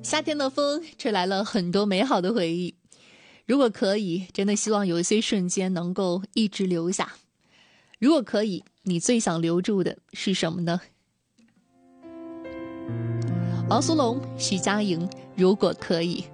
夏天的风吹来了很多美好的回忆，如果可以，真的希望有一些瞬间能够一直留下。如果可以，你最想留住的是什么呢？王苏泷、徐佳莹，如果可以。